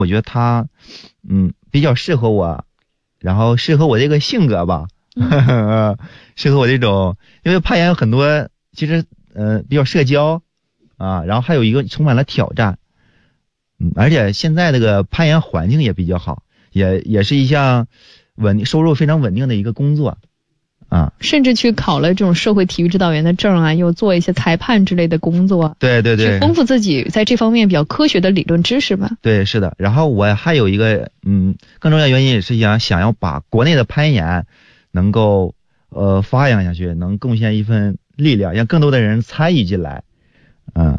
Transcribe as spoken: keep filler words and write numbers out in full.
我觉得它嗯比较适合我，然后适合我这个性格吧，嗯、适合我这种，因为攀岩有很多其实呃比较社交啊，然后还有一个充满了挑战，嗯，而且现在这个攀岩环境也比较好，也也是一项稳定收入非常稳定的一个工作啊， 甚至去考了这种社会体育指导员的证啊，又做一些裁判之类的工作。 对对对， 去丰富自己在这方面比较科学的理论知识吧。 对，是的。然后我还有一个嗯更重要的原因也是想想要把国内的攀岩能够呃发扬下去，能贡献一份力量，让更多的人参与进来。嗯，